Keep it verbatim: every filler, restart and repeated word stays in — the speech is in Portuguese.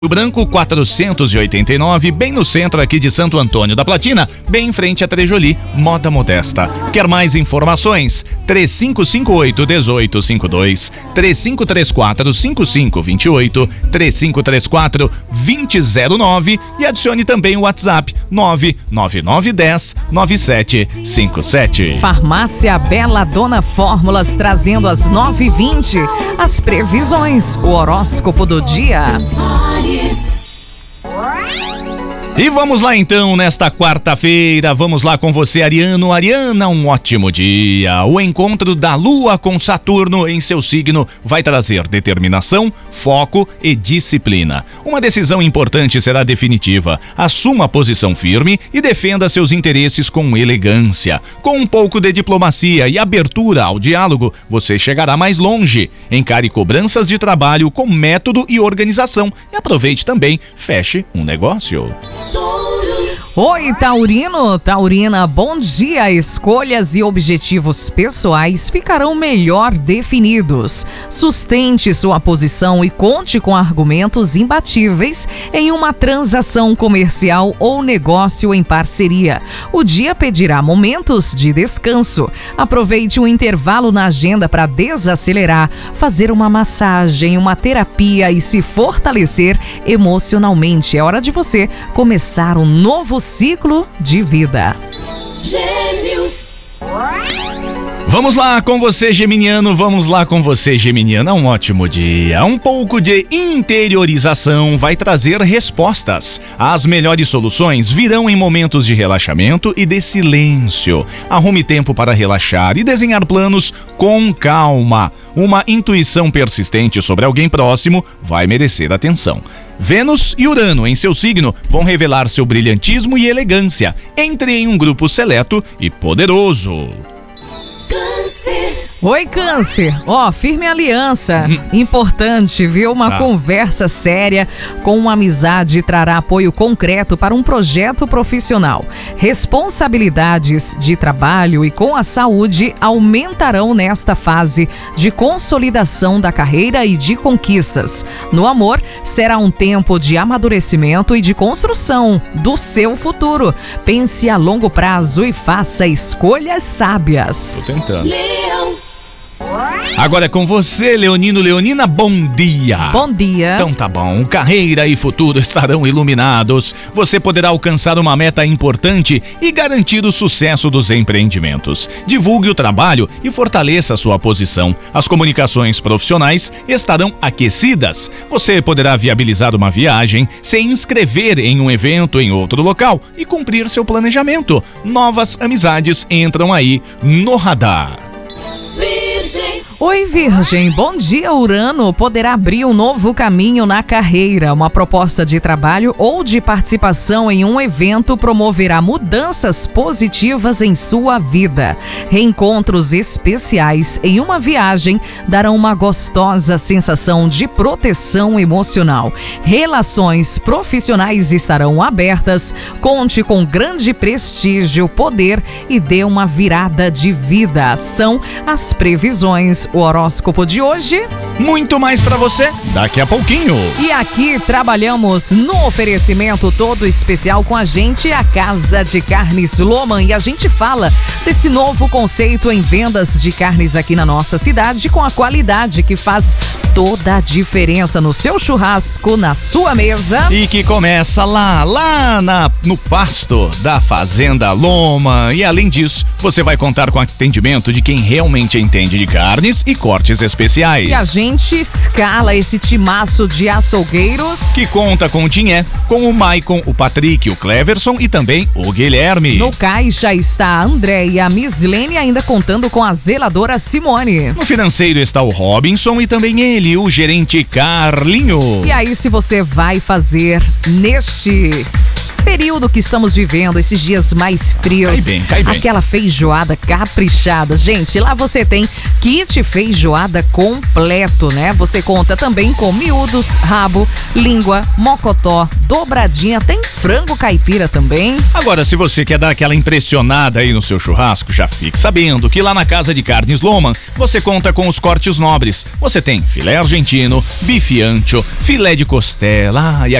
Rio Branco quatrocentos e oitenta e nove, bem no centro aqui de Santo Antônio da Platina, bem em frente a Trejoli, moda modesta. Quer mais informações? três cinco cinco oito, um oito cinco dois, três cinco três quatro, cinco cinco dois oito, três cinco três quatro, dois zero zero nove e adicione também o WhatsApp nove nove nove um zero nove sete cinco sete. Farmácia Bela Dona Fórmulas trazendo às nove e vinte as previsões, o horóscopo do dia. E vamos lá então, nesta quarta-feira, vamos lá com você, Ariano. Ariana, um ótimo dia. O encontro da Lua com Saturno em seu signo vai trazer determinação, foco e disciplina. Uma decisão importante será definitiva. Assuma a posição firme e defenda seus interesses com elegância. Com um pouco de diplomacia e abertura ao diálogo, você chegará mais longe. Encare cobranças de trabalho com método e organização. E aproveite também, feche um negócio. Oi, Taurino, Taurina, bom dia. Escolhas e objetivos pessoais ficarão melhor definidos. Sustente sua posição e conte com argumentos imbatíveis em uma transação comercial ou negócio em parceria. O dia pedirá momentos de descanso. Aproveite um intervalo na agenda para desacelerar, fazer uma massagem, uma terapia e se fortalecer emocionalmente. É hora de você começar um novo ciclo de vida. Gêmeos. Vamos lá com você, geminiano, vamos lá com você, geminiana, um ótimo dia. Um pouco de interiorização vai trazer respostas. As melhores soluções virão em momentos de relaxamento e de silêncio. Arrume tempo para relaxar e desenhar planos com calma. Uma intuição persistente sobre alguém próximo vai merecer atenção. Vênus e Urano em seu signo vão revelar seu brilhantismo e elegância. Entre em um grupo seleto e poderoso. Oi, Câncer. Ó, oh, firme aliança. Hum. Importante, viu? Uma tá. conversa séria com uma amizade trará apoio concreto para um projeto profissional. Responsabilidades de trabalho e com a saúde aumentarão nesta fase de consolidação da carreira e de conquistas. No amor, será um tempo de amadurecimento e de construção do seu futuro. Pense a longo prazo e faça escolhas sábias. Tô tentando. Leão. Agora é com você, Leonino, Leonina, bom dia. Bom dia. Então tá bom, carreira e futuro estarão iluminados. Você poderá alcançar uma meta importante e garantir o sucesso dos empreendimentos. Divulgue o trabalho e fortaleça sua posição. As comunicações profissionais estarão aquecidas. Você poderá viabilizar uma viagem, se inscrever em um evento em outro local e cumprir seu planejamento. Novas amizades entram aí no radar. Oi, Virgem. Bom dia. Urano poderá abrir um novo caminho na carreira. Uma proposta de trabalho ou de participação em um evento promoverá mudanças positivas em sua vida. Reencontros especiais em uma viagem darão uma gostosa sensação de proteção emocional. Relações profissionais estarão abertas. Conte com grande prestígio, poder e dê uma virada de vida. São as previsões. O horóscopo de hoje. Muito mais pra você daqui a pouquinho. E aqui trabalhamos no oferecimento todo especial com a gente, a Casa de Carnes Loman. E a gente fala desse novo conceito em vendas de carnes aqui na nossa cidade, com a qualidade que faz toda a diferença no seu churrasco, na sua mesa. E que começa lá, lá na, no pasto da Fazenda Loma. E além disso, você vai contar com atendimento de quem realmente entende de carnes e cortes especiais. E a gente escala esse timaço de açougueiros que conta com o Tinhé, com o Maicon, o Patrick, o Cleverson e também o Guilherme. No caixa está a André e a Mislene, ainda contando com a zeladora Simone. No financeiro está o Robinson e também ele, o gerente Carlinho. E aí, se você vai fazer neste período que estamos vivendo, esses dias mais frios. Cai bem, cai bem. Aquela feijoada caprichada. Gente, lá você tem kit feijoada completo, né? Você conta também com miúdos, rabo, língua, mocotó, dobradinha, tem frango caipira também. Agora, se você quer dar aquela impressionada aí no seu churrasco, já fique sabendo que lá na Casa de Carnes Lohmann, você conta com os cortes nobres. Você tem filé argentino, bife ancho, filé de costela, ah, e